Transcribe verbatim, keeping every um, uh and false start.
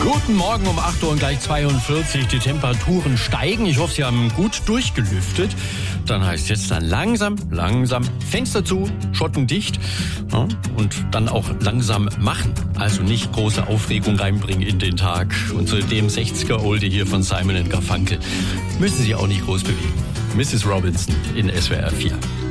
Guten Morgen um acht Uhr und gleich zweiundvierzig. Die Temperaturen steigen. Ich hoffe, Sie haben gut durchgelüftet. Dann heißt es jetzt dann langsam, langsam Fenster zu, Schotten dicht, ja, und dann auch langsam machen. Also nicht große Aufregung reinbringen in den Tag. Und zu dem sechziger-Oldie hier von Simon and Garfunkel müssen Sie auch nicht groß bewegen. Misses Robinson in S W R vier.